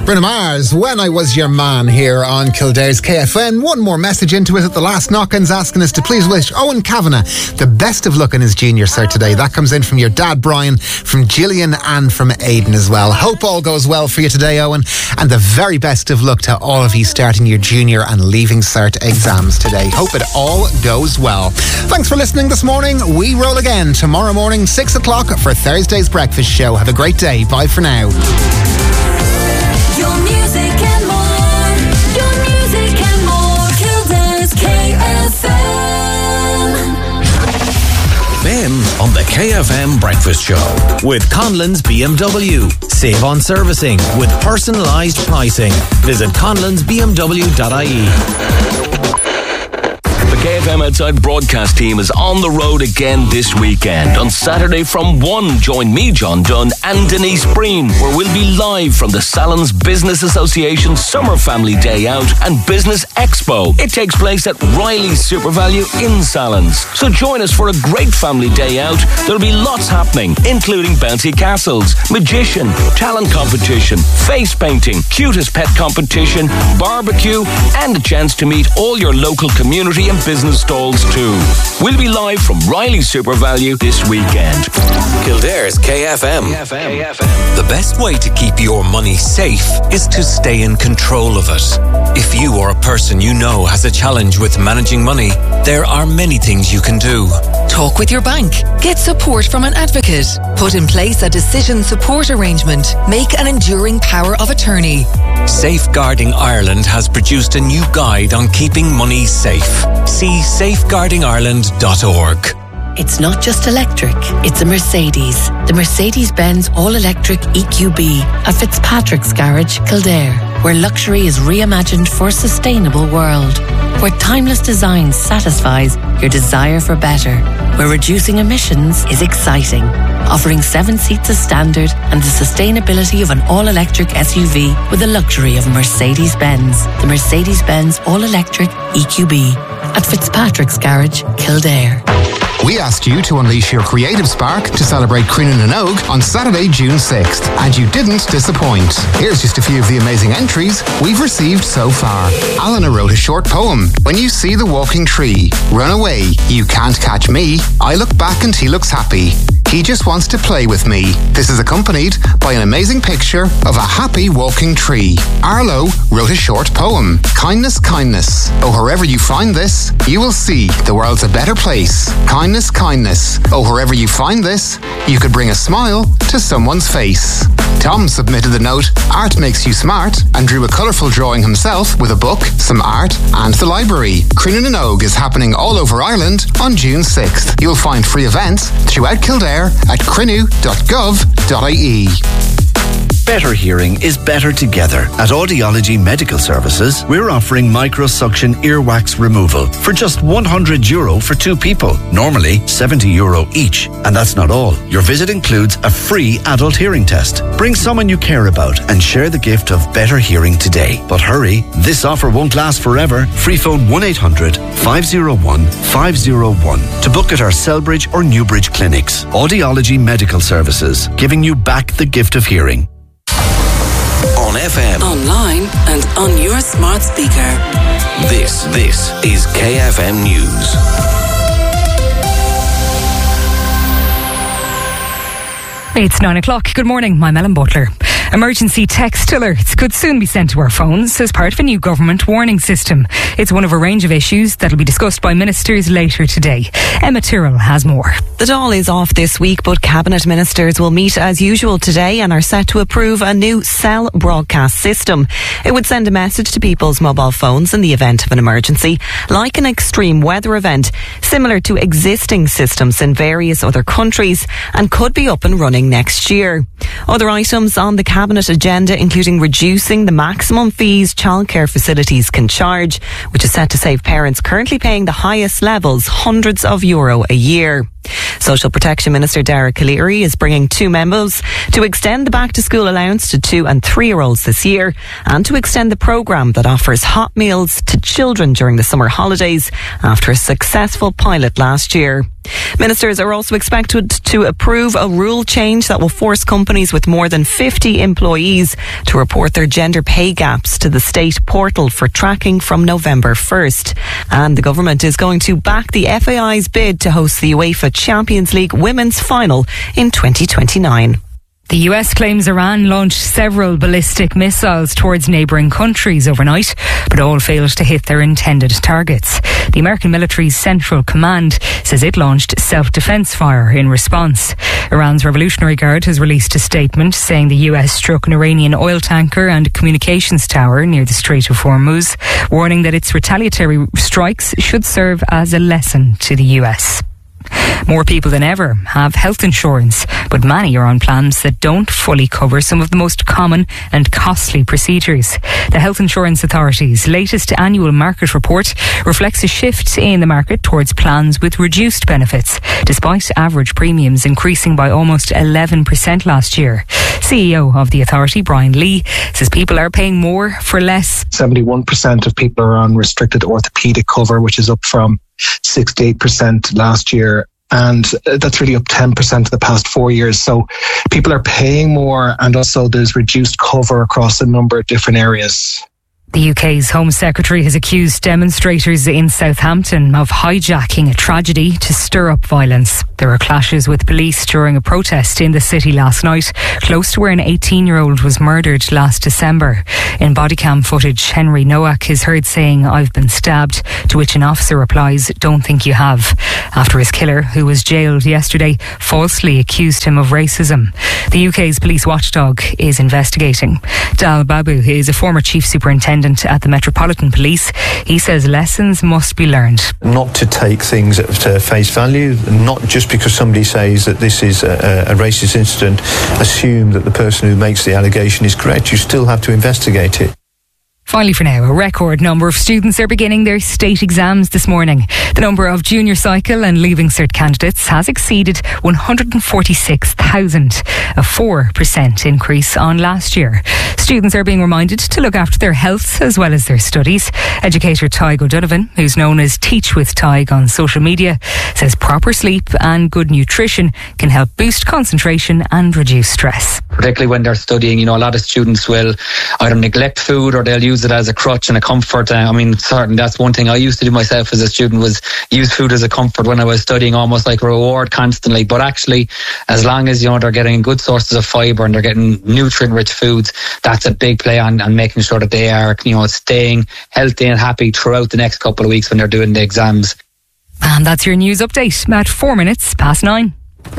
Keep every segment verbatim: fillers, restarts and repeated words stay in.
Bruno Mars, When I Was Your Man, here on Kildare's K F M. One more message into it at the last knock-ins asking us to please wish Owen Kavanagh the best of luck in his junior cert today. That comes in from your dad Brian, from Gillian and from Aidan as well. Hope all goes well for you today, Owen, and the very best of luck to all of you starting your junior and leaving cert exams today. Hope it all goes well. Thanks for listening this morning. We roll again tomorrow morning, six o'clock for Thursday's breakfast show. Have a great day. Bye for now. Your music and more, your music and more, Kildare's K F M. Ben on the K F M Breakfast Show with Conlon's B M W. Save on servicing with personalised pricing. Visit conlons b m w dot i e. The K F M Outside broadcast team is on the road again this weekend. On Saturday from one, join me, John Dunn, and Denise Breen, where we'll be live from the Salons Business Association Summer Family Day Out and Business Expo. It takes place at Riley's SuperValu in Salons. So join us for a great family day out. There'll be lots happening, including bouncy castles, magician, talent competition, face painting, cutest pet competition, barbecue, and a chance to meet all your local community and business stalls too. We'll be live from Riley's SuperValu this weekend. Kildare's K F M. K F M. The best way to keep your money safe is to stay in control of it. If you or a person you know has a challenge with managing money, there are many things you can do. Talk with your bank. Get support from an advocate. Put in place a decision support arrangement. Make an enduring power of attorney. Safeguarding Ireland has produced a new guide on keeping money safe. See safeguarding ireland dot org. It's not just electric, it's a Mercedes. The Mercedes-Benz all-electric E Q B at Fitzpatrick's Garage, Kildare, where luxury is reimagined for a sustainable world. Where timeless design satisfies your desire for better. Where reducing emissions is exciting. Offering seven seats as standard and the sustainability of an all-electric S U V with the luxury of Mercedes-Benz. The Mercedes-Benz all-electric E Q B at Fitzpatrick's Garage, Kildare. We asked you to unleash your creative spark to celebrate Crinan and Og on Saturday, June sixth, and you didn't disappoint. Here's just a few of the amazing entries we've received so far. Alana wrote a short poem, When You See the Walking Tree. Run away, you can't catch me. I look back and he looks happy. He just wants to play with me. This is accompanied by an amazing picture of a happy walking tree. Arlo wrote a short poem, Kindness, Kindness. Oh, wherever you find this, you will see the world's a better place. Kindness, kindness. Oh, wherever you find this, you could bring a smile to someone's face. Tom submitted the note, Art Makes You Smart, and drew a colourful drawing himself with a book, some art, and the library. Crinan and Og is happening all over Ireland on June sixth. You'll find free events throughout Kildare at crinu dot gov dot i e. Better hearing is better together. At Audiology Medical Services, we're offering microsuction earwax removal for just one hundred euro for two people. Normally seventy euro each. And that's not all. Your visit includes a free adult hearing test. Bring someone you care about and share the gift of better hearing today. But hurry, this offer won't last forever. Free phone one eight hundred, five oh one, five oh one to book at our Selbridge or Newbridge clinics. Audiology Medical Services, giving you back the gift of hearing. On F M, Online and on your smart speaker. this, this is K F M News. It's nine o'clock. Good morning. I'm Ellen Butler. Emergency text alerts could soon be sent to our phones as part of a new government warning system. It's one of a range of issues that will be discussed by ministers later today. Emma Tyrrell has more. The Dáil is off this week, but Cabinet ministers will meet as usual today and are set to approve a new cell broadcast system. It would send a message to people's mobile phones in the event of an emergency, like an extreme weather event, similar to existing systems in various other countries, and could be up and running next year. Other items on the Cabinet agenda, including reducing the maximum fees childcare facilities can charge, which is set to save parents currently paying the highest levels hundreds of euro a year. Social Protection Minister Dara Calleary is bringing two memos to extend the back to school allowance to two and three year olds this year and to extend the programme that offers hot meals to children during the summer holidays after a successful pilot last year. Ministers are also expected to approve a rule change that will force companies with more than fifty employees to report their gender pay gaps to the state portal for tracking from November first. And the government is going to back the F A I's bid to host the UEFA Champions League Women's Final in twenty twenty-nine. The U S claims Iran launched several ballistic missiles towards neighbouring countries overnight, but all failed to hit their intended targets. The American military's Central Command says it launched self-defence fire in response. Iran's Revolutionary Guard has released a statement saying the U S struck an Iranian oil tanker and a communications tower near the Strait of Hormuz, warning that its retaliatory strikes should serve as a lesson to the U S. More people than ever have health insurance, but many are on plans that don't fully cover some of the most common and costly procedures. The Health Insurance Authority's latest annual market report reflects a shift in the market towards plans with reduced benefits, despite average premiums increasing by almost eleven percent last year. C E O of the authority, Brian Lee, says people are paying more for less. seventy-one percent of people are on restricted orthopaedic cover, which is up from sixty-eight percent last year. And that's really up ten percent in the past four years. So people are paying more, and also there's reduced cover across a number of different areas. The U K's Home Secretary has accused demonstrators in Southampton of hijacking a tragedy to stir up violence. There were clashes with police during a protest in the city last night, close to where an eighteen-year-old was murdered last December. In bodycam footage, Henry Nowak is heard saying, "I've been stabbed," to which an officer replies, "Don't think you have," after his killer, who was jailed yesterday, falsely accused him of racism. The U K's police watchdog is investigating. Dal Babu is a former chief superintendent at the Metropolitan Police. He says lessons must be learned. Not to take things at uh, face value, not just because somebody says that this is a, a racist incident, assume that the person who makes the allegation is correct. You still have to investigate it. Finally for now, a record number of students are beginning their state exams this morning. The number of junior cycle and leaving cert candidates has exceeded one hundred forty-six thousand, a four percent increase on last year. Students are being reminded to look after their health as well as their studies. Educator Tig O'Donovan, who's known as Teach with Tig on social media, says proper sleep and good nutrition can help boost concentration and reduce stress. Particularly when they're studying, you know, a lot of students will either neglect food or they'll use it as a crutch and a comfort. Uh, I mean, certain that's one thing I used to do myself as a student, was use food as a comfort when I was studying, almost like a reward constantly. But actually, as long as, you know, they're getting good sources of fibre and they're getting nutrient-rich foods, that's a big play on, on making sure that they are, you know, staying healthy and happy throughout the next couple of weeks when they're doing the exams. And that's your news update at four minutes past nine.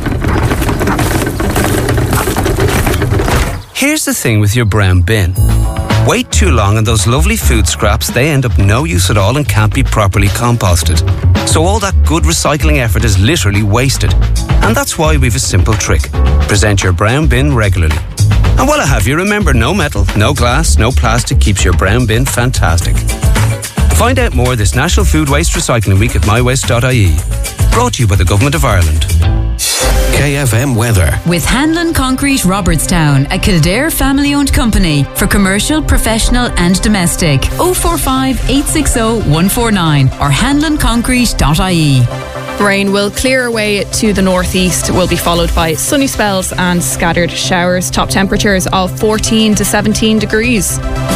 Here's the thing with your brown bin. Wait too long and those lovely food scraps, they end up no use at all and can't be properly composted. So all that good recycling effort is literally wasted. And that's why we've a simple trick. Present your brown bin regularly. And while I have you, remember, no metal, no glass, no plastic keeps your brown bin fantastic. Find out more this National Food Waste Recycling Week at my waste dot I E. Brought to you by the Government of Ireland. K F M weather. With Hanlon Concrete Robertstown, a Kildare family-owned company for commercial, professional and domestic. oh four five, eight six oh, one four nine or hanlon concrete dot I E. Rain will clear away to the northeast, will be followed by sunny spells and scattered showers. Top temperatures of fourteen to seventeen degrees.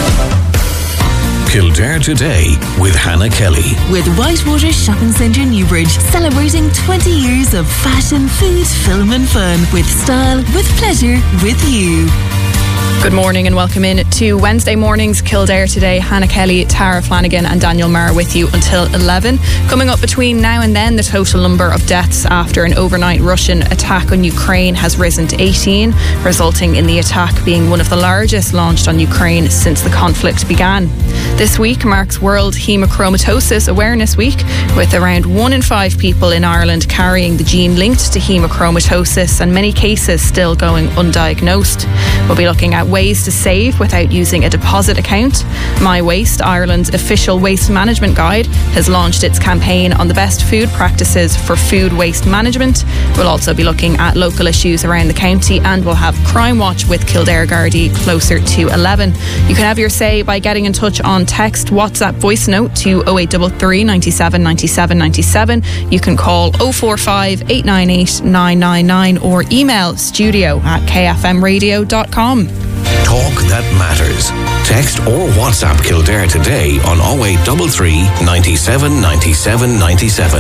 Kildare Today with Hannah Kelly. With Whitewater Shopping Centre Newbridge, celebrating twenty years of fashion, food, film and fun. With style, with pleasure, with you. Good morning and welcome in to Wednesday morning's Kildare Today. Hannah Kelly, Tara Flanagan and Daniel Marr with you until eleven. Coming up between now and then, the total number of deaths after an overnight Russian attack on Ukraine has risen to eighteen, resulting in the attack being one of the largest launched on Ukraine since the conflict began. This week marks World Hemochromatosis Awareness Week, with around one in five people in Ireland carrying the gene linked to hemochromatosis and many cases still going undiagnosed. We'll be looking at ways to save without using a deposit account. My Waste, Ireland's official waste management guide, has launched its campaign on the best food practices for food waste management. We'll also be looking at local issues around the county, and we'll have Crime Watch with Kildare Gardaí closer to eleven. You can have your say by getting in touch on text, WhatsApp, voice note to oh eight three three, nine seven, nine seven, nine seven. You can call oh four five, eight nine eight, nine nine nine or email studio at k f m radio dot com. Talk that matters. Text or WhatsApp Kildare today on oh eight three three, nine seven, nine seven, nine seven.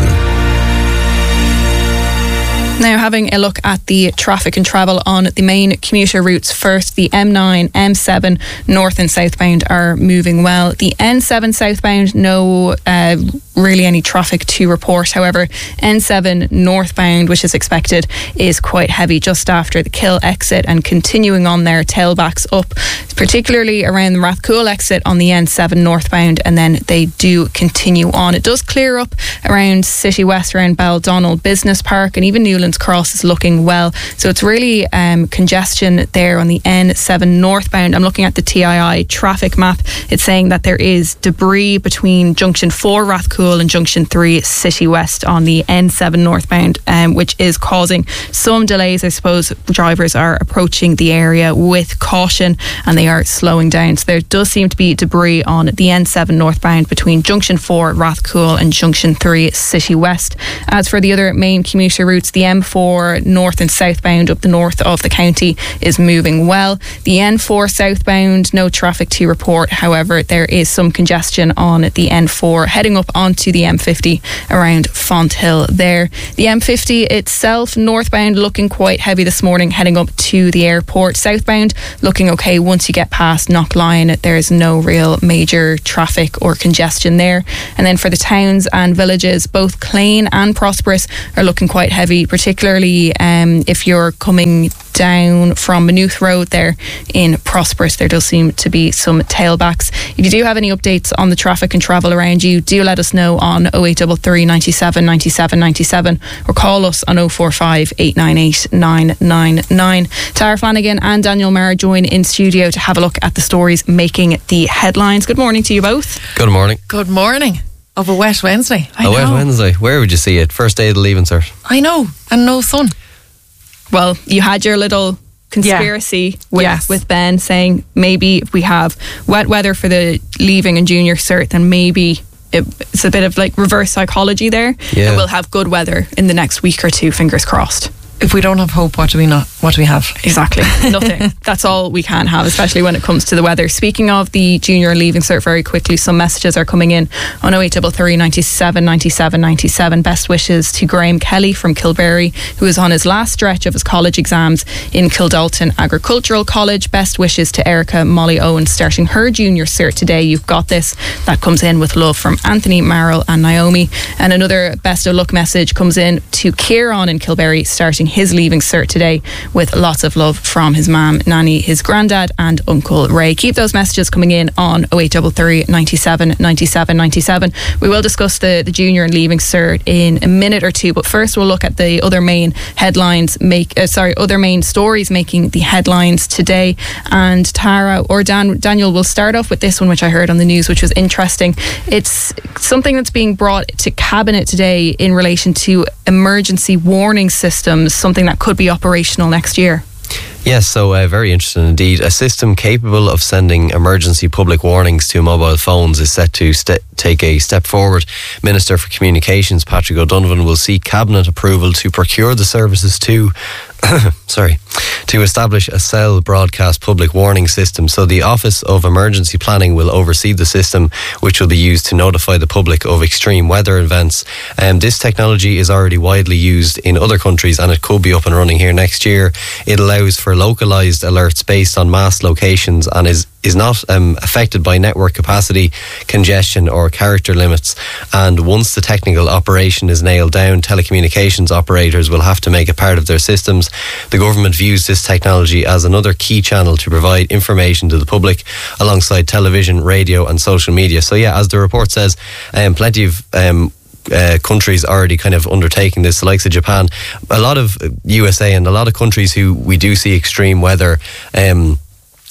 Now, having a look at the traffic and travel on the main commuter routes first. The M nine, M seven north and southbound are moving well. The N seven southbound, no uh, really any traffic to report. However, N seven northbound, which is expected, is quite heavy just after the Kill exit and continuing on there, tailbacks up, particularly around the Rathcoole exit on the N seven northbound, and then they do continue on. It does clear up around City West, around Baldonnell Business Park, and even Newlands Cross is looking well. So it's really um, congestion there on the N seven northbound. I'm looking at the T I I traffic map. It's saying that there is debris between Junction four Rathcoole and Junction three City West on the N seven northbound, um, which is causing some delays. I suppose drivers are approaching the area with caution and they are slowing down. So there does seem to be debris on the N seven northbound between Junction four Rathcoole and Junction three City West. As for the other main commuter routes, the M four north and southbound up the north of the county is moving well. The N four southbound, no traffic to report. However, there is some congestion on the N four heading up onto the M fifty around Fonthill there. The M fifty itself, northbound, looking quite heavy this morning heading up to the airport. Southbound looking okay once you get past Knockline. There's no real major traffic or congestion there. And then for the towns and villages, both Clane and Prosperous are looking quite heavy, particularly um, if you're coming down from Maynooth Road there in Prosperous. There does seem to be some tailbacks. If you do have any updates on the traffic and travel around you, do let us know on oh eight three three, nine seven, nine seven, nine seven or call us on oh four five, eight nine eight, nine nine nine. Tara Flanagan and Daniel Maher join in studio to have a look at the stories making the headlines. Good morning to you both. Good morning. Good morning. Of a wet Wednesday. I a know. wet Wednesday. Where would you see it? First day of the leaving cert. I know. And no sun. Well, you had your little conspiracy yeah. with, yes. with Ben saying maybe if we have wet weather for the leaving and junior cert, then maybe it, it's a bit of like reverse psychology there. Yeah. And we'll have good weather in the next week or two, fingers crossed. If we don't have hope, what do we not? What do we have? Exactly. Nothing. That's all we can have, especially when it comes to the weather. Speaking of the junior and leaving cert, very quickly, some messages are coming in on oh eight three three, nine seven, nine seven, nine seven. Best wishes to Graham Kelly from Kilberry, who is on his last stretch of his college exams in Kildalton Agricultural College. Best wishes to Erica Molly Owen starting her junior cert today. You've got this. That comes in with love from Anthony, Marl and Naomi. And another best of luck message comes in to Kieran in Kilberry, starting his leaving cert today, with lots of love from his mum, Nanny, his granddad and Uncle Ray. Keep those messages coming in on oh eight three three, nine seven, nine seven, nine seven. We will discuss the, the junior and leaving cert in a minute or two, but first we'll look at the other main headlines make uh, sorry other main stories making the headlines today. And Tara or Dan, Daniel, will start off with this one, which I heard on the news, which was interesting. It's something that's being brought to Cabinet today in relation to emergency warning systems, something that could be operational next year. Yes, so uh, very interesting indeed. A system capable of sending emergency public warnings to mobile phones is set to st- take a step forward. Minister for Communications Patrick O'Donovan will seek Cabinet approval to procure the services to sorry, to establish a cell broadcast public warning system. So the Office of Emergency Planning will oversee the system, which will be used to notify the public of extreme weather events. Um, this technology is already widely used in other countries and it could be up and running here next year. It allows for localised alerts based on mass locations and is is not um, affected by network capacity, congestion or character limits. And once the technical operation is nailed down, telecommunications operators will have to make it part of their systems. The government views this technology as another key channel to provide information to the public alongside television, radio and social media. So yeah, as the report says, um, plenty of um, Uh, countries already kind of undertaking this, the likes of Japan, a lot of U S A and a lot of countries who we do see extreme weather um,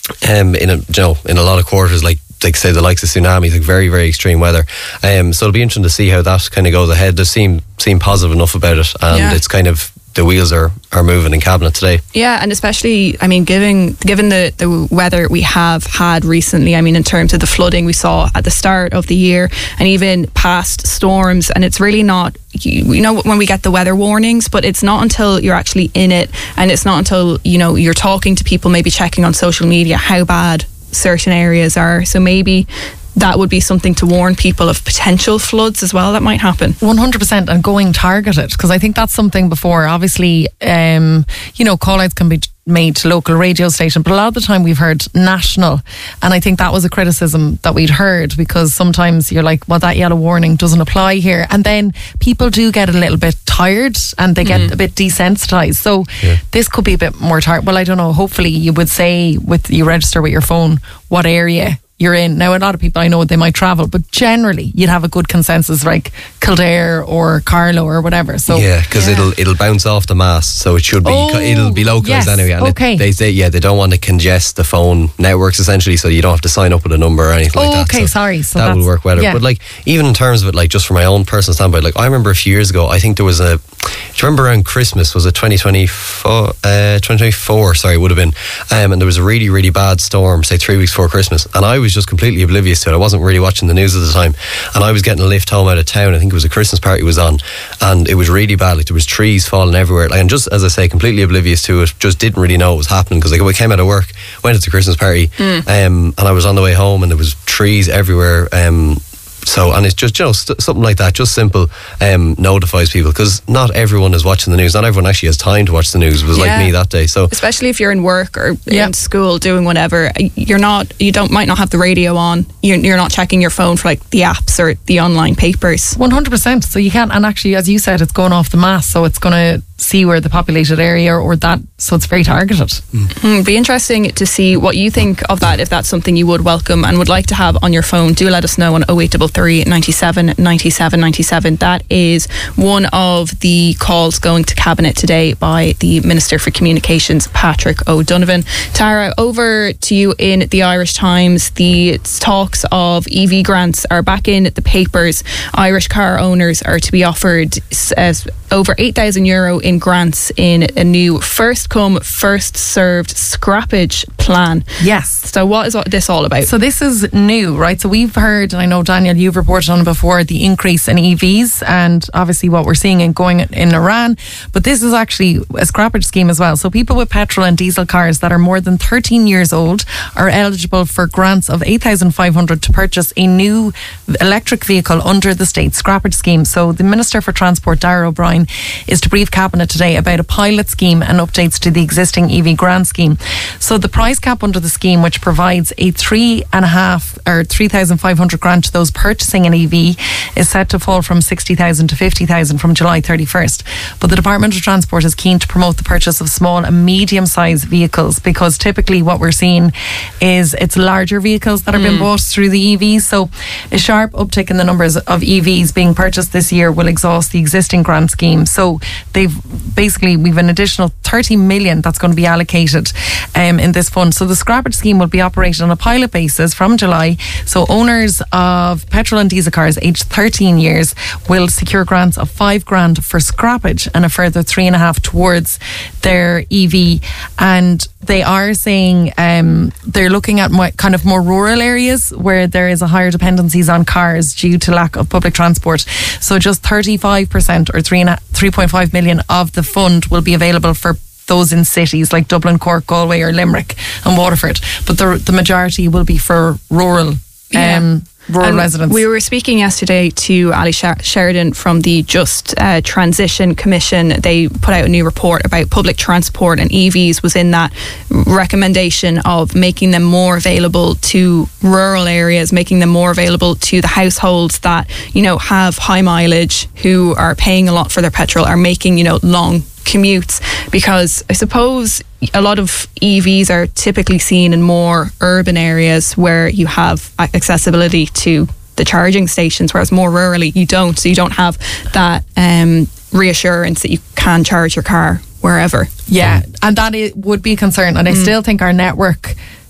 um, in a, you know, in a lot of quarters, like like say the likes of tsunamis, like very very extreme weather. Um, so it'll be interesting to see how that kind of goes ahead. They seem seem positive enough about it, and Yeah. it's kind of the wheels are, are moving in Cabinet today. Yeah, and especially, I mean, given given the, the weather we have had recently, I mean, in terms of the flooding we saw at the start of the year and even past storms, and it's really not, you, you know, when we get the weather warnings, but it's not until you're actually in it, and it's not until, you know, you're talking to people, maybe checking on social media how bad certain areas are. So maybe that would be something to warn people of potential floods as well that might happen. one hundred percent, and going targeted, because I think that's something before. Obviously, um, you know, call-outs can be made to local radio station, but a lot of the time we've heard national, and I think that was a criticism that we'd heard, because sometimes you're like, well, that yellow warning doesn't apply here, and then people do get a little bit tired and they get Mm. a bit desensitized. So Yeah. this could be a bit more tired. Well, I don't know, hopefully you would say, with you register with your phone what area you're in. Now, a lot of people, I know they might travel, but generally you'd have a good consensus, like Kildare or Carlow or whatever. So yeah, because it'll it'll bounce off the mast, so it should be Oh, it'll be localized yes, anyway. And okay. it, they say yeah they don't want to congest the phone networks essentially, so you don't have to sign up with a number or anything like Oh, that. okay, So sorry. So that will that's- work better. yeah. But like even in terms of it, like just from my own personal standpoint, like I remember a few years ago, I think there was a. Do you remember around Christmas? Was it twenty twenty-four? Uh, twenty twenty-four, sorry, it would have been. Um, and there was a really, really bad storm, say three weeks before Christmas. And I was just completely oblivious to it. I wasn't really watching the news at the time. And I was getting a lift home out of town. I think it was a Christmas party was on. And it was really bad. Like there was trees falling everywhere. Like, and just, as I say, completely oblivious to it. Just didn't really know what was happening. Because like, we came out of work, went to the Christmas party. Mm. Um, and I was on the way home and there was trees everywhere. Um, So, and it's just, you know, st- something like that, just simple, um, notifies people, because not everyone is watching the news. Not everyone actually has time to watch the news. It was Yeah. like me that day. So, especially if you're in work or Yeah. in school doing whatever, you're not, you don't, might not have the radio on. You're, you're not checking your phone for like the apps or the online papers. one hundred percent. So you can't, and actually, as you said, it's going off the mass, so it's going to see where the populated area or that, so it's very targeted. Mm, be interesting to see what you think of that, if that's something you would welcome and would like to have on your phone. Do let us know on oh eight three three, ninety-seven, ninety-seven, ninety-seven. That is one of the calls going to Cabinet today by the Minister for Communications, Patrick O'Donovan. Tara, over to you in the Irish Times. The talks of E V grants are back in the papers. Irish car owners are to be offered uh, over eight thousand euro in grants in a new first come, first served scrappage plan. Yes. So what is this all about? So this is new, right? So we've heard, and I know, Daniel, you've reported on it before, the increase in E Vs and obviously what we're seeing in going in Iran. But this is actually a scrappage scheme as well. So people with petrol and diesel cars that are more than thirteen years old are eligible for grants of eight thousand five hundred to purchase a new electric vehicle under the state scrappage scheme. So the Minister for Transport, Darragh O'Brien, is to brief Cabinet today about a pilot scheme and updates to the existing E V grant scheme. So the price cap under the scheme, which provides a three and a half or three thousand five hundred grant to those purchasing an E V, is set to fall from sixty thousand to fifty thousand from July thirty-first. But the Department of Transport is keen to promote the purchase of small and medium sized vehicles, because typically what we're seeing is it's larger vehicles that are being Mm. bought through the E Vs. So a sharp uptick in the numbers of E Vs being purchased this year will exhaust the existing grant scheme. So they've basically, we've an additional thirty million that's going to be allocated um, in this fund. So the scrappage scheme will be operated on a pilot basis from July. So owners of petrol and diesel cars aged thirteen years will secure grants of five grand for scrappage and a further three and a half towards their E V. And they are saying um, they're looking at more, kind of more rural areas where there is a higher dependencies on cars due to lack of public transport. So just thirty-five percent or three and three point five million of the fund will be available for those in cities like Dublin, Cork, Galway or Limerick and Waterford. But the the majority will be for rural Yeah. um, rural And residents. we were speaking yesterday to Ali Sher- Sheridan from the Just uh, Transition Commission. They put out a new report about public transport, and E Vs was in that recommendation of making them more available to rural areas, making them more available to the households that, you know, have high mileage, who are paying a lot for their petrol, are making, you know, long commutes. Because I suppose a lot of E Vs are typically seen in more urban areas where you have accessibility to the charging stations, whereas more rurally you don't. So you don't have that um, reassurance that you can charge your car wherever. Yeah, and that it would be a concern. And I Mm. still think our network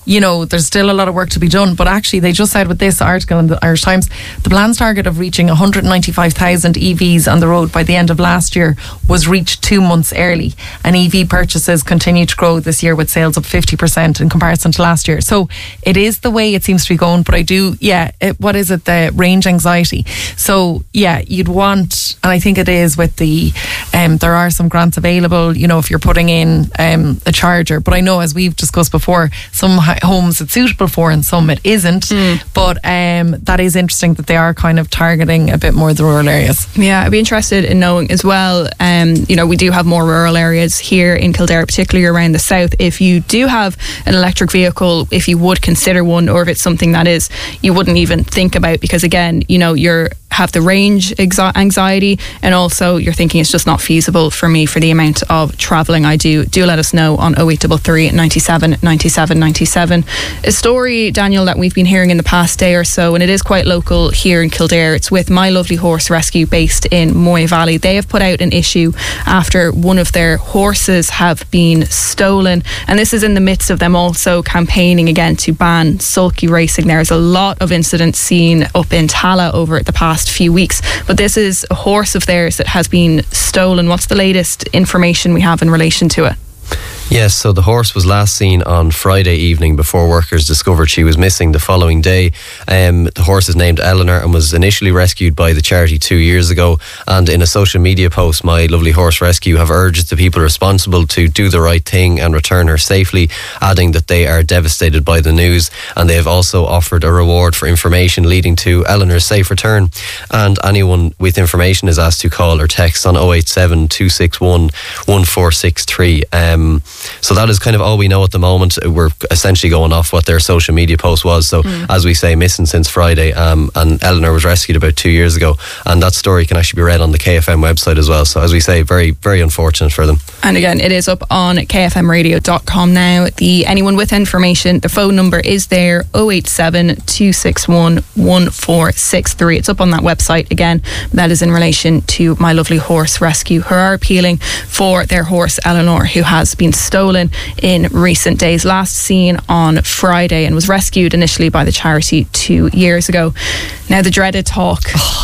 you know, there's still a lot of work to be done. But actually, they just said with this article in the Irish Times, the plan's target of reaching one hundred ninety-five thousand E Vs on the road by the end of last year was reached two months early. And E V purchases continue to grow this year with sales up fifty percent in comparison to last year. So it is the way it seems to be going. But I do, yeah, it, what is it? The range anxiety. So, yeah, you'd want, and I think it is with the, um, there are some grants available, you know, if you're putting in um, a charger. But I know, as we've discussed before, some homes it's suitable for and some it isn't. Mm. But um, that is interesting that they are kind of targeting a bit more the rural areas. Yeah, I'd be interested in knowing as well, um, you know, we do have more rural areas here in Kildare, particularly around the south. If you do have an electric vehicle, if you would consider one, or if it's something that is you wouldn't even think about, because again, you know, you're have the range anxiety, and also you're thinking it's just not feasible for me for the amount of travelling I do. Do let us know on oh eight three three, ninety-seven, ninety-seven, ninety-seven. A story, Daniel, that we've been hearing in the past day or so, and it is quite local here in Kildare. It's with My Lovely Horse Rescue based in Moy Valley. They have put out an issue after one of their horses have been stolen, and this is in the midst of them also campaigning again to ban sulky racing. There's a lot of incidents seen up in Tala over the past few weeks, but this is a horse of theirs that has been stolen. What's the latest information we have in relation to it? Yes, so the horse was last seen on Friday evening before workers discovered she was missing the following day. Um, the horse is named Eleanor and was initially rescued by the charity two years ago. And in a social media post, My Lovely Horse Rescue have urged the people responsible to do the right thing and return her safely, adding that they are devastated by the news. And they have also offered a reward for information leading to Eleanor's safe return. And anyone with information is asked to call or text on oh eight seven, two six one, one four six three. Um, So that is kind of all we know at the moment. We're essentially going off what their social media post was. So mm. as we say, missing since Friday, um, and Eleanor was rescued about two years ago, and that story can actually be read on the K F M website as well. So as we say, very, very unfortunate for them. And again, it is up on k f m radio dot com now. The anyone with information, the phone number is there, oh eight seven, two six one, one four six three. It's up on that website again. That is in relation to My Lovely Horse Rescue, who are appealing for their horse Eleanor, who has been stolen in recent days. Last seen on Friday and was rescued initially by the charity two years ago. Now the dreaded talk.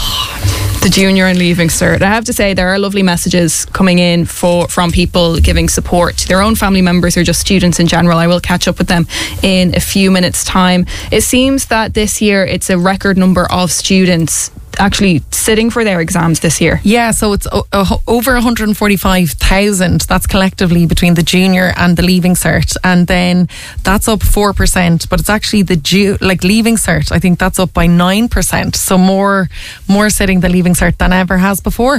The junior and leaving cert. I have to say there are lovely messages coming in for from people giving support to their own family members or just students in general. I will catch up with them in a few minutes' time. It seems that this year it's a record number of students actually sitting for their exams this year. Yeah, so it's o- o- over one hundred forty-five thousand. That's collectively between the junior and the leaving cert, and then that's up four percent. But it's actually the ju- like leaving cert, I think that's up by nine percent. So more more sitting the leaving cert than ever has before.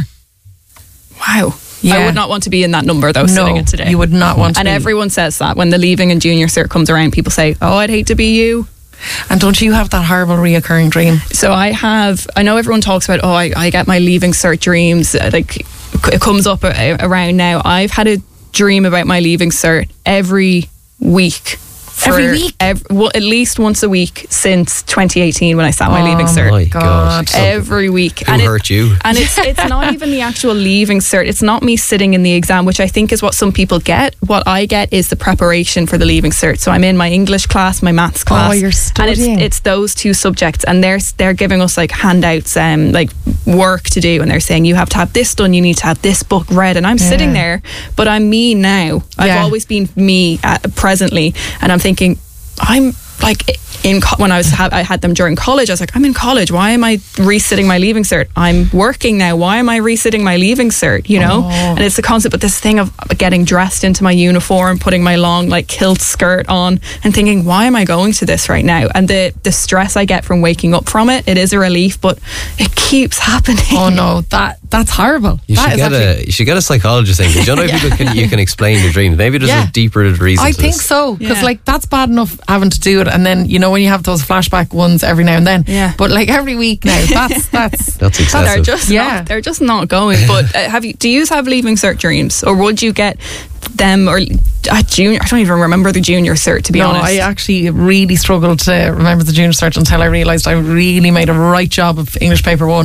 Wow. Yeah. I would not want to be in that number though, no, sitting it today. You would not want to and be. Everyone says that when the leaving and junior cert comes around, people say, oh, I'd hate to be you. And don't you have that horrible reoccurring dream? So I have, I know everyone talks about, oh, I, I get my leaving cert dreams, like it comes up around now. I've had a dream about my leaving cert every week. Every week? Every, well, at least once a week since twenty eighteen when I sat oh my leaving cert. My God. So every week. Who and hurt it, you? And it's it's not even the actual leaving cert. It's not me sitting in the exam, which I think is what some people get. What I get is the preparation for the leaving cert. So I'm in my English class, my maths class. Oh, you're studying. And it's, it's those two subjects. And they're, they're giving us like handouts, um, like work to do. And they're saying, you have to have this done. You need to have this book read. And I'm yeah. sitting there, but I'm me now. I've yeah. always been me at, presently. And I'm thinking, I'm like in co- when I was ha- I had them during college. I was like, I'm in college. Why am I resitting my leaving cert? I'm working now. Why am I resitting my leaving cert? You know, oh. and it's the concept. But this thing of getting dressed into my uniform, putting my long like kilt skirt on, and thinking, why am I going to this right now? And the the stress I get from waking up from it, it is a relief, but it keeps happening. Oh no, that that's horrible. You that should get actually- a you should get a psychologist in. You don't know if yeah. you can you can explain your dreams. Maybe there's yeah. a deeper reason. I to think this. so, because yeah. like that's bad enough having to do it, and then you know when you have those flashback ones every now and then. Yeah. But like every week now, that's that's that's excessive. They're just yeah. not, they're just not going. But uh, have you? Do you have leaving cert dreams, or would you get them or at junior, I don't even remember the junior cert, to be no, honest. I actually really struggled to remember the junior cert until I realised I really made a right job of English paper one,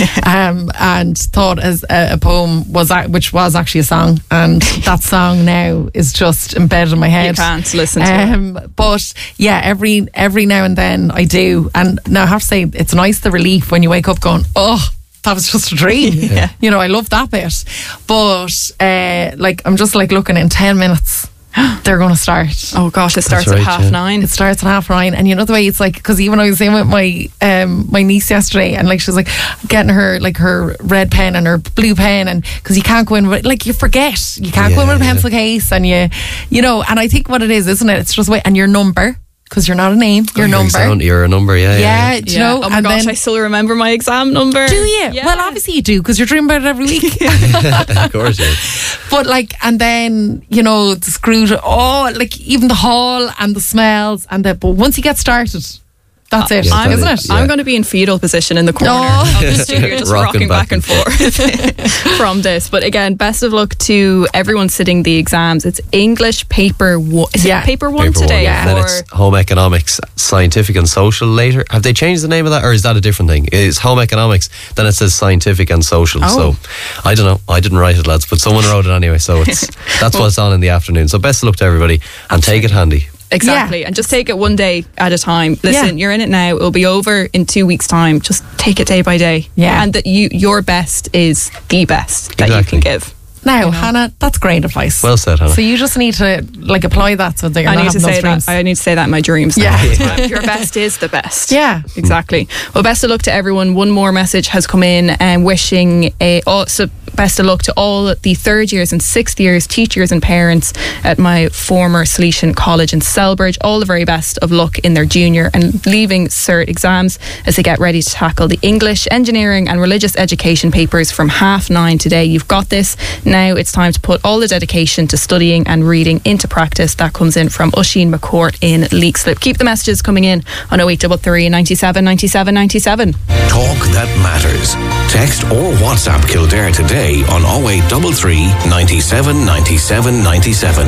um, and thought as a, a poem was a, which was actually a song, and that song now is just embedded in my head. You can't listen to um, it. But yeah, every every now and then I do, and now I have to say it's nice the relief when you wake up going, oh, that was just a dream. Yeah. You know, I love that bit. But uh, like I'm just like looking in ten minutes they're going to start. Oh gosh, it starts right, at half yeah. nine. It starts at half nine, and you know the way it's like, because even I was saying with my um my niece yesterday, and like she was like getting her like her red pen and her blue pen, and because you can't go in with, like, you forget you can't Yeah, go in with a yeah. pencil case, and you you know, and I think what it is, isn't it? It's just wait, and your number, because you're not a name, your Your number. exam- You're a number, yeah. Yeah, yeah, yeah. do you Yeah. know? Oh my and gosh, then, I still remember my exam number. do you? Yeah. Well, obviously you do, because you're dreaming about it every week. Of course, yeah. But like, and then, you know, the screw, oh, like even the hall and the smells and the, but once you get started, that's it, Yeah, isn't that it? is, yeah. I'm going to be in fetal position in the corner Oh. of the studio, just rocking, Rocking back, and forth from this. But again, best of luck to everyone sitting the exams. It's English paper one. Is Yeah. it paper one Paper today? one, yeah. And then Or it's home economics, scientific and social later. Have they changed the name of that, or is that a different thing? It's home economics, then it says scientific and social. Oh. So I don't know. I didn't write it, lads, but someone wrote it anyway. So it's that's what's on in the afternoon. So best of luck to everybody, and take it handy. Exactly. Yeah. And just take it one day at a time. Listen, Yeah. you're in it now. It'll be over in two weeks' time. Just take it day by day. Yeah. And that you your best is the best that you Exactly. can give. Now, Hannah, that's great advice. Well said, Hannah. So you just need to like apply that so that you're I not need to having say those dreams. that. I need to say that in my dreams. Yeah. all the time. Your best is the best. Yeah. Exactly. Well, best of luck to everyone. One more message has come in, and wishing a also best of luck to all the third years and sixth years teachers and parents at my former Salesian College in Selbridge. All the very best of luck in their junior and leaving cert exams as they get ready to tackle the English, engineering and religious education papers from half nine today. You've got this. Now it's time to put all the dedication to studying and reading into practice. That comes in from Oisin McCourt in Leixlip. Keep the messages coming in on oh eight three three, nine seven, nine seven, nine seven. Talk that matters. Text or WhatsApp Kildare today on oh eight three three, nine seven, nine seven, nine seven.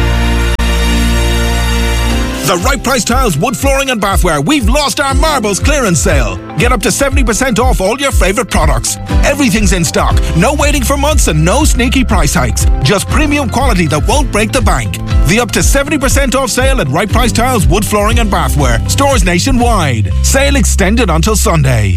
The Right Price Tiles Wood Flooring and Bathware. We've lost our marbles clearance sale. Get up to seventy percent off all your favourite products. Everything's in stock. No waiting for months and no sneaky price hikes. Just premium quality that won't break the bank. The up to seventy percent off sale at Right Price Tiles Wood Flooring and Bathware. Stores nationwide. Sale extended until Sunday.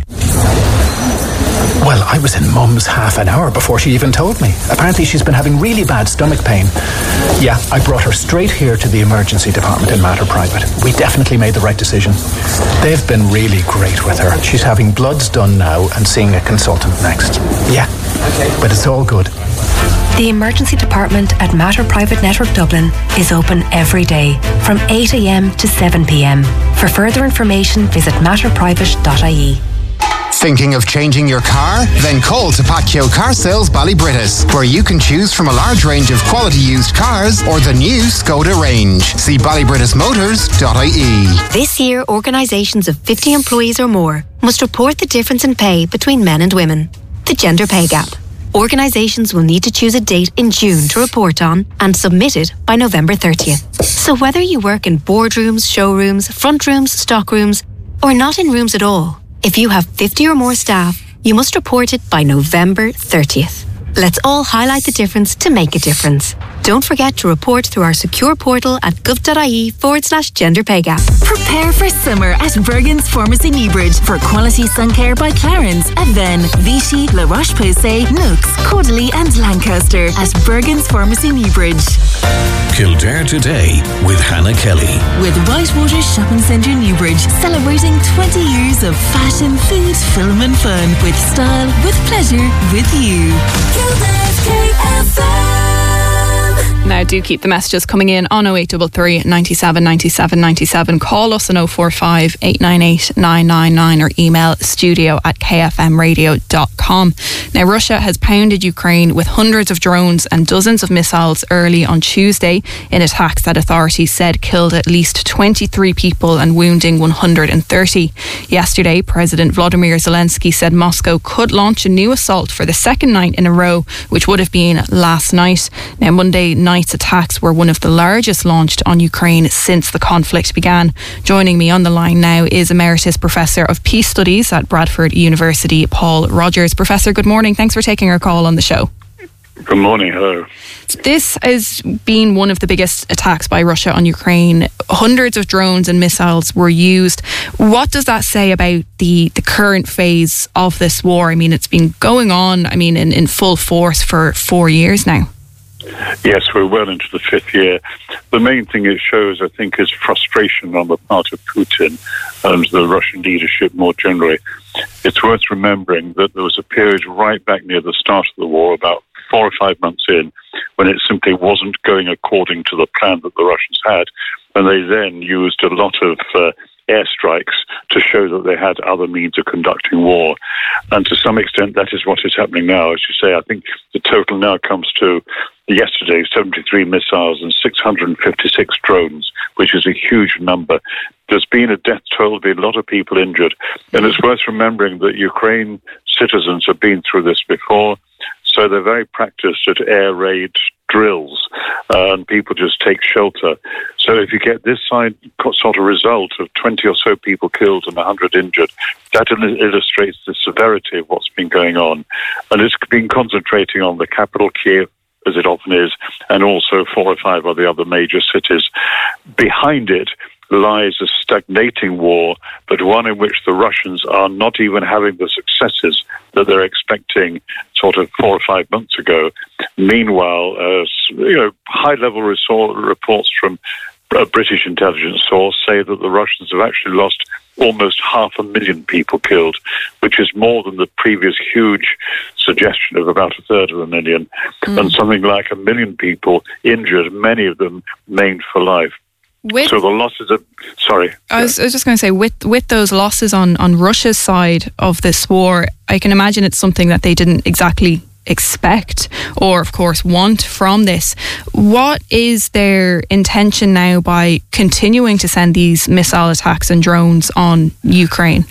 Well, I was in Mum's half an hour before she even told me. Apparently she's been having really bad stomach pain. Yeah, I brought her straight here to the emergency department in Mater Private. We definitely made the right decision. They've been really great with her. She's having bloods done now and seeing a consultant next. Yeah, but it's all good. The emergency department at Mater Private Network Dublin is open every day from eight a m to seven p m. For further information, visit matter private dot I E. Thinking of changing your car? Then call to Pacchio Car Sales Ballybrittis, where you can choose from a large range of quality used cars or the new Skoda range. See ballybrittis motors dot I E. This year, organisations of fifty employees or more must report the difference in pay between men and women, the gender pay gap. Organisations will need to choose a date in June to report on and submit it by November thirtieth. So whether you work in boardrooms, showrooms, front rooms, stock rooms, or not in rooms at all, if you have fifty or more staff, you must report it by November thirtieth. Let's all highlight the difference to make a difference. Don't forget to report through our secure portal at gov.ie forward slash gender pay gap. Prepare for summer at Bergen's Pharmacy Newbridge for quality sun care by Clarence, Aven, Vichy, La Roche-Posay, Nooks, Caudalie and Lancaster at Bergen's Pharmacy Newbridge. Kildare Today with Hannah Kelly. With Whitewater Shopping Centre Newbridge, celebrating twenty years of fashion, food, film and fun with style, with pleasure, with you. Kildare's K F M. Now do keep the messages coming in on oh eight three three, nine seven, nine seven, nine seven. Call us on oh four five, eight nine eight, nine nine nine or email studio at k f m radio dot com. Now Russia has pounded Ukraine with hundreds of drones and dozens of missiles early on Tuesday in attacks that authorities said killed at least twenty-three people and wounding one hundred thirty. Yesterday, President Vladimir Zelensky said Moscow could launch a new assault for the second night in a row, which would have been last night. Now Monday night night's attacks were one of the largest launched on Ukraine since the conflict began. Joining me on the line now is Emeritus Professor of Peace Studies at Bradford University, Paul Rogers. Professor, good morning. Thanks for taking our call on the show. Good morning, hello. This has been one of the biggest attacks by Russia on Ukraine. Hundreds of drones and missiles were used. What does that say about the, the current phase of this war? I mean, it's been going on, I mean, in, in full force for four years now. Yes, we're well into the fifth year. The main thing it shows, I think, is frustration on the part of Putin and the Russian leadership more generally. It's worth remembering that there was a period right back near the start of the war, about four or five months in, when it simply wasn't going according to the plan that the Russians had. And they then used a lot of uh, airstrikes to show that they had other means of conducting war. And to some extent, that is what is happening now. As you say, I think the total now comes to yesterday, seventy-three missiles and six hundred fifty-six drones, which is a huge number. There's been a death toll, there's been a lot of people injured. And it's worth remembering that Ukraine citizens have been through this before. So they're very practiced at air raid drills, uh, and people just take shelter. So if you get this side sort of result of twenty or so people killed and one hundred injured, that il- illustrates the severity of what's been going on. And it's been concentrating on the capital, Kiev, as it often is, and also four or five of the other major cities. Behind it lies a stagnating war, but one in which the Russians are not even having the successes that they're expecting sort of four or five months ago. Meanwhile, uh, you know, high-level resor- reports from a British intelligence source say that the Russians have actually lost almost half a million people killed, which is more than the previous huge suggestion of about a third of a million, mm. and something like a million people injured, many of them maimed for life. With, so the losses are, sorry. I was, I was just going to say, with with those losses on, on Russia's side of this war, I can imagine it's something that they didn't exactly expect or, of course, want from this. What is their intention now by continuing to send these missile attacks and drones on Ukraine?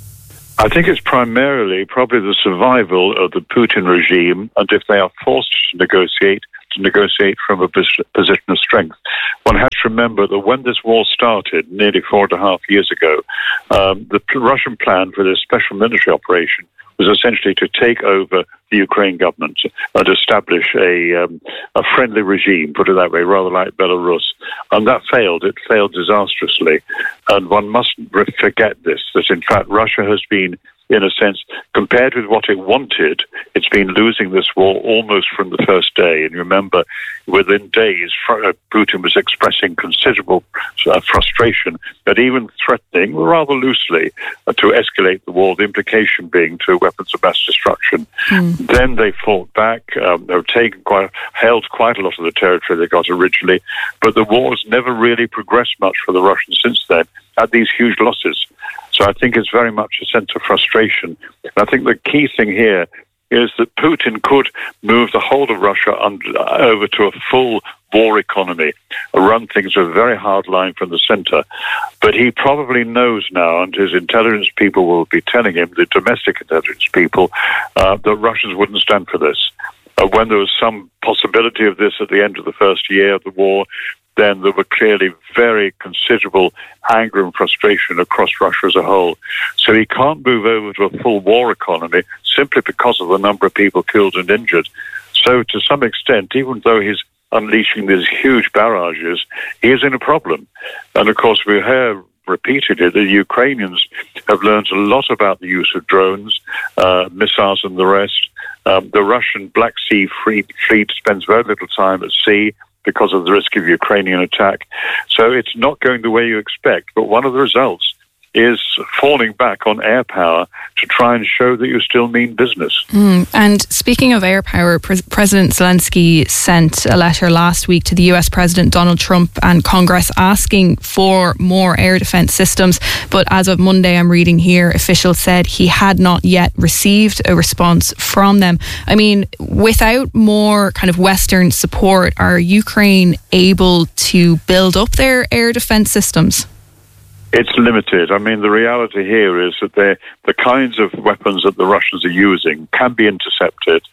I think it's primarily probably the survival of the Putin regime, and if they are forced to negotiate, to negotiate from a position of strength. One has to remember that when this war started nearly four and a half years ago, um, the Russian plan for this special military operation was essentially to take over the Ukraine government and establish a um, a friendly regime, put it that way, rather like Belarus. And that failed. It failed disastrously. And one mustn't forget this, that in fact Russia has been, in a sense, compared with what it wanted, it's been losing this war almost from the first day. And remember, within days, Putin was expressing considerable uh, frustration, but even threatening, rather loosely, uh, to escalate the war, the implication being to weapons of mass destruction. Mm. Then they fought back. Um, they've taken quite, held quite a lot of the territory they got originally, but the war has never really progressed much for the Russians since then, at these huge losses. So I think it's very much a sense of frustration. And I think the key thing here is that Putin could move the whole of Russia under, over to a full war economy, run things with a very hard line from the center. But he probably knows now, and his intelligence people will be telling him, the domestic intelligence people, uh, that Russians wouldn't stand for this. Uh, when there was some possibility of this at the end of the first year of the war, then there were clearly very considerable anger and frustration across Russia as a whole. So he can't move over to a full war economy simply because of the number of people killed and injured. So to some extent, even though he's unleashing these huge barrages, he is in a problem. And of course, we hear repeatedly the Ukrainians have learned a lot about the use of drones, uh, missiles and the rest. Um, the Russian Black Sea fleet, fleet spends very little time at sea because of the risk of Ukrainian attack. So it's not going the way you expect. But one of the results is falling back on air power to try and show that you still mean business. Mm. And speaking of air power, Pre- President Zelensky sent a letter last week to the U S President Donald Trump and Congress asking for more air defence systems. But as of Monday, I'm reading here, officials said he had not yet received a response from them. I mean, without more kind of Western support, are Ukraine able to build up their air defence systems? It's limited. I mean, the reality here is that the kinds of weapons that the Russians are using can be intercepted.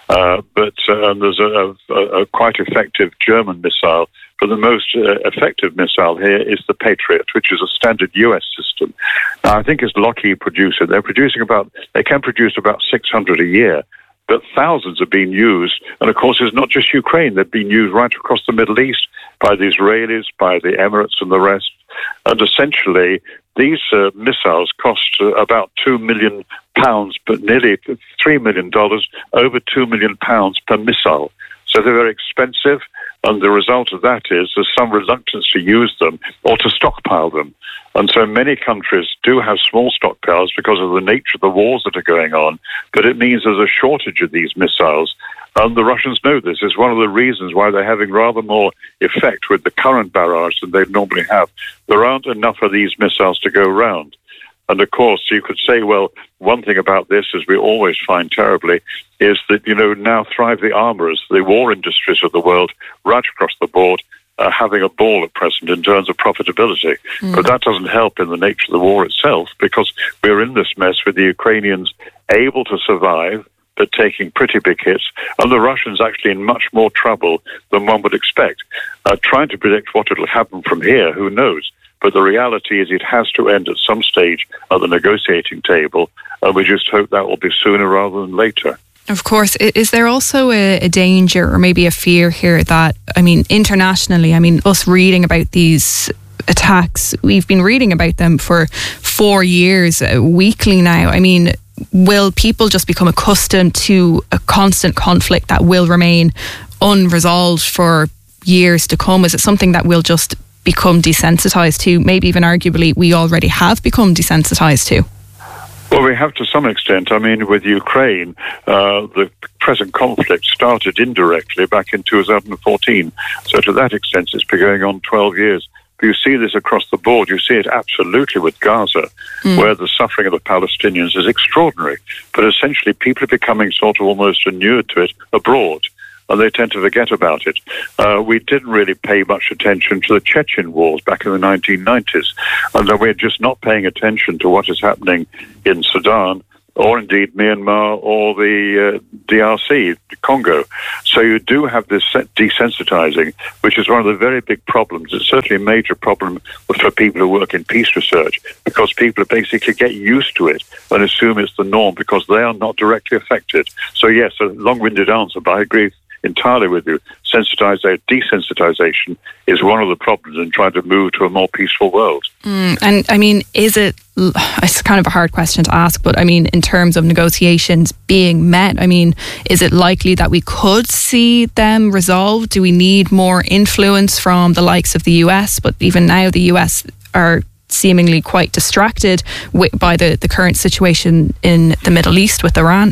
Uh, but uh, and there's a, a, a quite effective German missile. But the most uh, effective missile here is the Patriot, which is a standard U S system. Now, I think it's Lockheed producer. They're producing about, they can produce about six hundred a year, but thousands are being used. And of course, it's not just Ukraine. They've been used right across the Middle East by the Israelis, by the Emirates and the rest. And essentially, these uh, missiles cost uh, about two million pounds, but nearly three million dollars, over two million pounds per missile. So they're very expensive, and the result of that is there's some reluctance to use them or to stockpile them. And so many countries do have small stockpiles because of the nature of the wars that are going on, but it means there's a shortage of these missiles. And the Russians know this. It's one of the reasons why they're having rather more effect with the current barrage than they normally have. There aren't enough of these missiles to go around. And of course, you could say, well, one thing about this, as we always find terribly, is that, you know, now thrive the armourers, the war industries of the world, right across the board, uh, having a ball at present in terms of profitability. Mm. But that doesn't help in the nature of the war itself, because we're in this mess with the Ukrainians able to survive, but taking pretty big hits, and the Russians actually in much more trouble than one would expect. Uh, trying to predict what will happen from here, who knows? But the reality is it has to end at some stage at the negotiating table, and we just hope that will be sooner rather than later. Of course. Is there also a, a danger or maybe a fear here that, I mean, internationally, I mean, us reading about these attacks, we've been reading about them for four years, uh, weekly now. I mean, will people just become accustomed to a constant conflict that will remain unresolved for years to come? Is it something that will just become desensitised to? Maybe even arguably we already have become desensitised to. Well, we have to some extent. I mean, with Ukraine, uh, the present conflict started indirectly back in two thousand fourteen. So to that extent, it's been going on twelve years. But you see this across the board. You see it absolutely with Gaza, mm. where the suffering of the Palestinians is extraordinary. But essentially, people are becoming sort of almost inured to it abroad, and they tend to forget about it. Uh, we didn't really pay much attention to the Chechen wars back in the nineteen nineties, and we're just not paying attention to what is happening in Sudan, or indeed Myanmar, or the uh, D R C, Congo. So you do have this desensitizing, which is one of the very big problems. It's certainly a major problem for people who work in peace research, because people basically get used to it and assume it's the norm because they are not directly affected. So yes, a long-winded answer, but I agree entirely with you. Sensitization, desensitization is one of the problems in trying to move to a more peaceful world. Mm, and I mean, is it, it's kind of a hard question to ask, but I mean, in terms of negotiations being met, I mean, is it likely that we could see them resolved? Do we need more influence from the likes of the U S? But even now the U S are seemingly quite distracted with, by the, the current situation in the Middle East with Iran.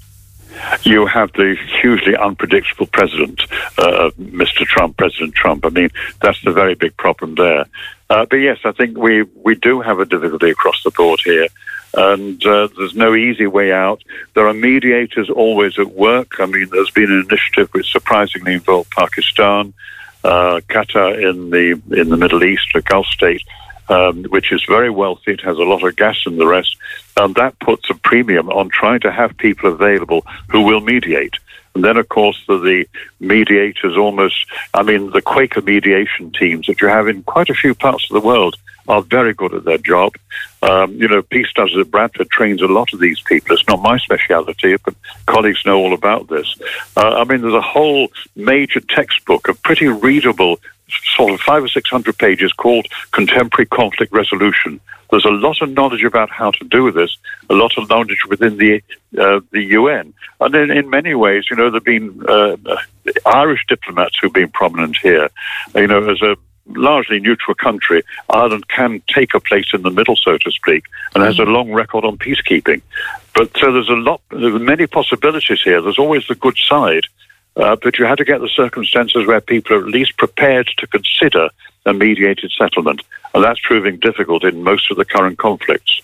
You have the hugely unpredictable president, uh, Mister Trump, President Trump. I mean, that's the very big problem there. Uh, but yes, I think we, we do have a difficulty across the board here, and uh, there's no easy way out. There are mediators always at work. I mean, there's been an initiative which surprisingly involved Pakistan, uh, Qatar in the in the Middle East, a Gulf state, Um, which is very wealthy. It has a lot of gas and the rest. And that puts a premium on trying to have people available who will mediate. And then, of course, the, the mediators almost, I mean, the Quaker mediation teams that you have in quite a few parts of the world are very good at their job. Um, you know, Peace Studies at Bradford trains a lot of these people. It's not my speciality, but colleagues know all about this. Uh, I mean, there's a whole major textbook of pretty readable sort of five or six hundred pages called Contemporary Conflict Resolution. There's a lot of knowledge about how to do this, a lot of knowledge within the uh, the U N. And in, in many ways, you know, there have been uh, Irish diplomats who've been prominent here. You know, as a largely neutral country, Ireland can take a place in the middle, so to speak, and has a long record on peacekeeping. But so there's a lot, there's many possibilities here. There's always the good side. Uh, but you had to get the circumstances where people are at least prepared to consider a mediated settlement. And that's proving difficult in most of the current conflicts.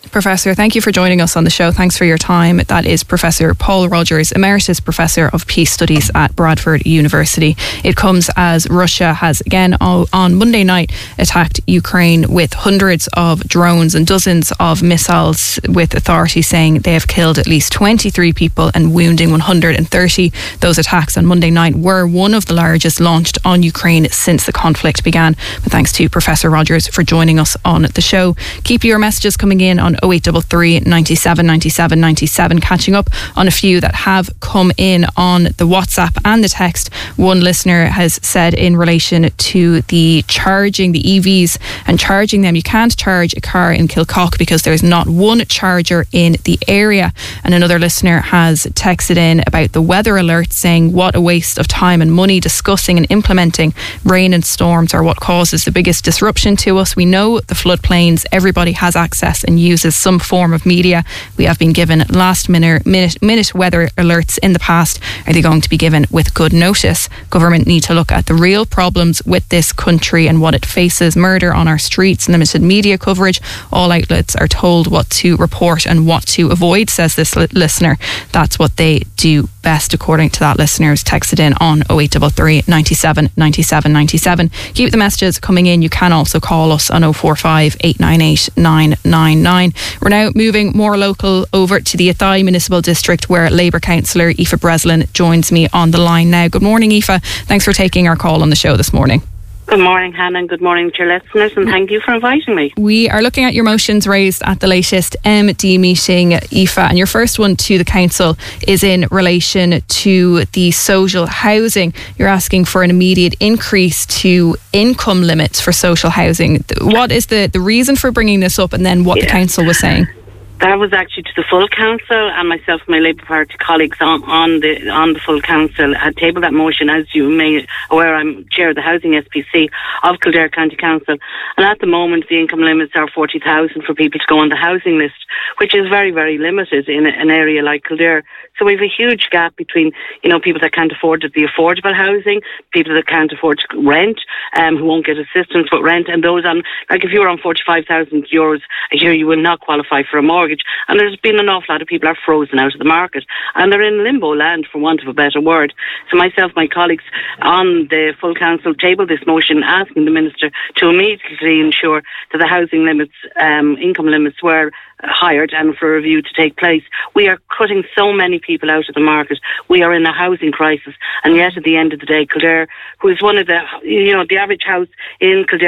Professor, thank you for joining us on the show. Thanks for your time. That is Professor Paul Rogers, Emeritus Professor of Peace Studies at Bradford University. It comes as Russia has again on Monday night attacked Ukraine with hundreds of drones and dozens of missiles, with authorities saying they have killed at least twenty-three people and wounding one hundred thirty. Those attacks on Monday night were one of the largest launched on Ukraine since the conflict began. But thanks to Professor Rogers for joining us on the show. Keep your messages coming in on oh eight three three, ninety-seven, ninety-seven, ninety-seven. Catching up on a few that have come in on the WhatsApp and the text. One listener has said in relation to the charging, the E Vs and charging them, you can't charge a car in Kilcock because there's not one charger in the area. And another listener has texted in about the weather alert, saying what a waste of time and money discussing and implementing rain and storms are what causes the biggest disruption to us. We know the floodplains, everybody has access and uses some form of media. We have been given last minute, minute, minute weather alerts in the past. Are they going to be given with good notice? Government need to look at the real problems with this country and what it faces. Murder on our streets, limited media coverage. All outlets are told what to report and what to avoid, says this li- listener. That's what they do best, according to that listener who's texted in on oh eight three three, ninety-seven, ninety-seven, ninety-seven. Keep the messages coming in. You can also call us on oh four five, eight nine eight, nine nine nine. We're now moving more local over to the Athy Municipal District, where Labour Councillor Aoife Breslin joins me on the line now. Good morning, Aoife. Thanks for taking our call on the show this morning. Good morning, Hannah, and good morning to your listeners, and thank you for inviting me. We are looking at your motions raised at the latest M D meeting, Aoife, and your first one to the council is in relation to the social housing. You're asking for an immediate increase to income limits for social housing. What is the, the reason for bringing this up, and then what yeah. the council was saying? That was actually to the full council, and myself and my Labour Party colleagues on, on the on the full council had tabled that motion. As you may aware, I'm chair of the Housing S P C of Kildare County Council, and at the moment the income limits are forty thousand for people to go on the housing list, which is very, very limited in an area like Kildare. So we have a huge gap between, you know, people that can't afford the affordable housing, people that can't afford to rent, um, who won't get assistance with rent, and those on, like if you're on forty-five thousand euros a year, you will not qualify for a mortgage. And there's been an awful lot of people are frozen out of the market, and they're in limbo land, for want of a better word. So myself, my colleagues on the full council tabled this motion asking the Minister to immediately ensure that the housing limits, um, income limits were hired and for a review to take place. We are cutting so many people out of the market. We are in a housing crisis, and yet at the end of the day, Kildare, who is one of the, you know, the average house in Kildare